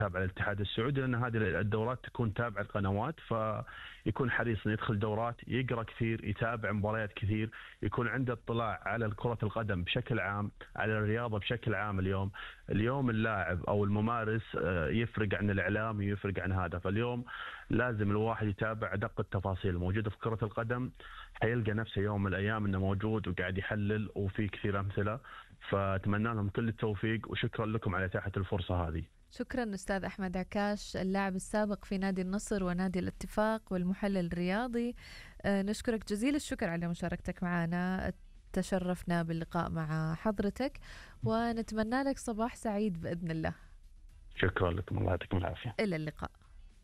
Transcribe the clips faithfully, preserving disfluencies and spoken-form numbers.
تابع للاتحاد السعودي، لأن هذه الدورات تكون تابعة للقنوات، فيكون حريص إنه يدخل دورات، يقرأ كثير، يتابع مباريات كثير، يكون عنده اطلاع على كرة القدم بشكل عام، على الرياضة بشكل عام. اليوم اليوم اللاعب أو الممارس يفرق عن الإعلام، يفرق عن هذا. فاليوم لازم الواحد يتابع أدق التفاصيل الموجودة في كرة القدم، حيلقى نفسه يوم من الأيام إنه موجود وقاعد يحلل، وفي كثير أمثلة. فأتمنى لهم كل التوفيق، وشكرا لكم على إتاحة الفرصة هذه. شكرا أستاذ أحمد عكاش، اللاعب السابق في نادي النصر ونادي الاتفاق والمحلل الرياضي. أه نشكرك جزيل الشكر على مشاركتك معنا، تشرفنا باللقاء مع حضرتك، ونتمنى لك صباح سعيد بإذن الله. شكرا لكم، الله يعطيكم العافية. إلى اللقاء.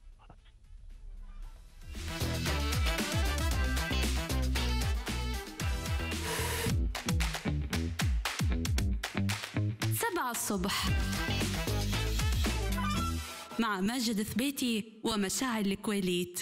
سبعة الصبح مع ماجد ثبيتي ومشاعل الكويليت.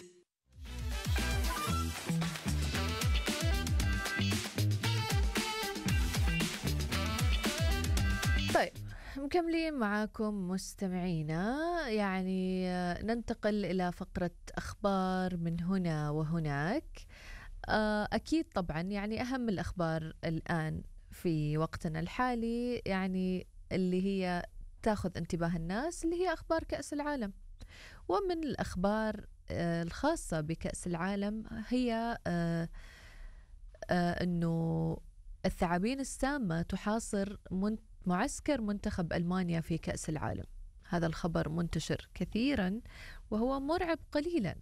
طيب مكملين معاكم مستمعينا، يعني ننتقل إلى فقرة أخبار من هنا وهناك. أكيد طبعا يعني أهم الأخبار الآن في وقتنا الحالي يعني اللي هي تاخذ انتباه الناس، اللي هي أخبار كأس العالم. ومن الأخبار الخاصة بكأس العالم هي أنه الثعابين السامة تحاصر معسكر منتخب ألمانيا في كأس العالم. هذا الخبر منتشر كثيرا وهو مرعب قليلا.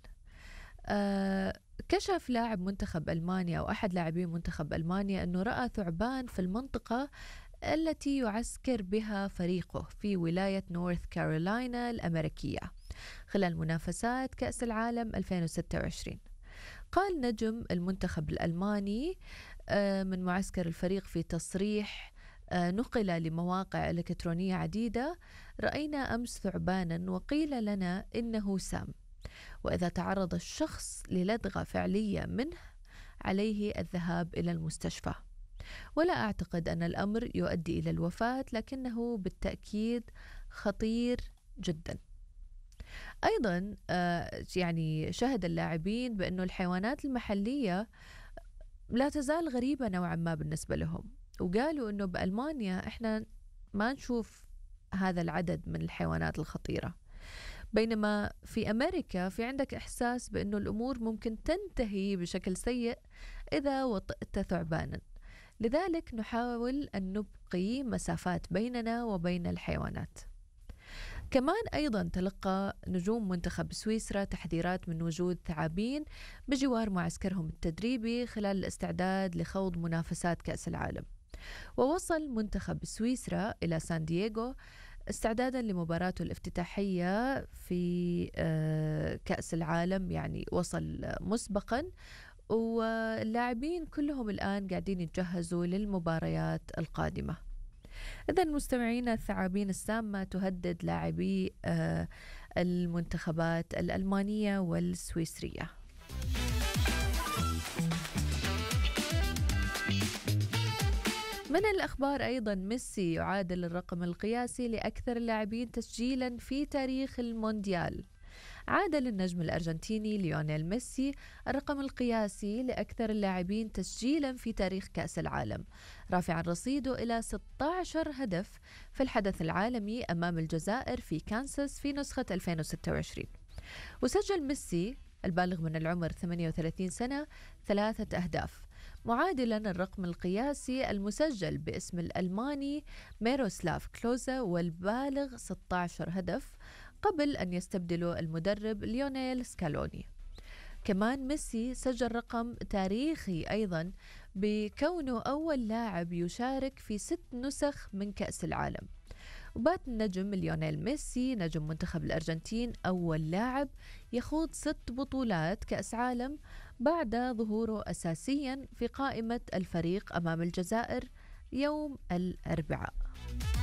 كشف لاعب منتخب ألمانيا أو أحد لاعبين منتخب ألمانيا أنه رأى ثعبان في المنطقة التي يعسكر بها فريقه في ولاية نورث كارولاينا الأمريكية خلال منافسات كأس العالم ألفين وستة وعشرين. قال نجم المنتخب الألماني من معسكر الفريق في تصريح نقل لمواقع إلكترونية عديدة: رأينا أمس ثعبانا وقيل لنا إنه سام، وإذا تعرض الشخص للدغة فعلية منه عليه الذهاب إلى المستشفى، ولا أعتقد أن الأمر يؤدي إلى الوفاة، لكنه بالتأكيد خطير جدا. أيضا يعني شهد اللاعبين بأن الحيوانات المحلية لا تزال غريبة نوعا ما بالنسبة لهم، وقالوا أنه بألمانيا إحنا ما نشوف هذا العدد من الحيوانات الخطيرة، بينما في أمريكا في عندك إحساس بأنه الأمور ممكن تنتهي بشكل سيء إذا وطئت ثعبانا. لذلك نحاول أن نبقي مسافات بيننا وبين الحيوانات. كمان أيضا تلقى نجوم منتخب سويسرا تحذيرات من وجود ثعابين بجوار معسكرهم التدريبي خلال الاستعداد لخوض منافسات كأس العالم. ووصل منتخب سويسرا إلى سان دييغو استعدادا لمباراته الافتتاحية في كأس العالم، يعني وصل مسبقا، واللاعبين كلهم الآن قاعدين يتجهزوا للمباريات القادمة. إذن مستمعينا، الثعابين السامة تهدد لاعبي المنتخبات الألمانية والسويسرية. من الأخبار أيضا ميسي يعادل الرقم القياسي لأكثر اللاعبين تسجيلا في تاريخ المونديال. عادل النجم الأرجنتيني ليونيل ميسي الرقم القياسي لأكثر اللاعبين تسجيلا في تاريخ كأس العالم، رافعا رصيده إلى ستة عشر هدف في الحدث العالمي أمام الجزائر في كانساس في نسخة ألفين وستة وعشرين. وسجل ميسي البالغ من العمر ثمانية وثلاثين سنة ثلاثة أهداف، معادلا الرقم القياسي المسجل باسم الألماني ميروسلاف كلوزا والبالغ ستة عشر هدف قبل أن يستبدلوا المدرب ليونيل سكالوني. كمان ميسي سجل رقم تاريخي أيضا بكونه أول لاعب يشارك في ست نسخ من كأس العالم. وبات النجم ليونيل ميسي نجم منتخب الأرجنتين أول لاعب يخوض ست بطولات كأس عالم بعد ظهوره أساسيا في قائمة الفريق أمام الجزائر يوم الأربعاء.